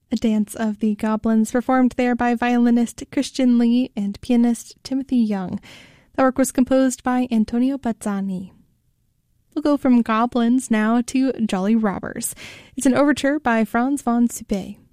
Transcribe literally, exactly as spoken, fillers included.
A Dance of the Goblins, performed there by violinist Christian Lee and pianist Timothy Young. The work was composed by Antonio Bazzani. We'll go from goblins now to Jolly Robbers. It's an overture by Franz von Suppé.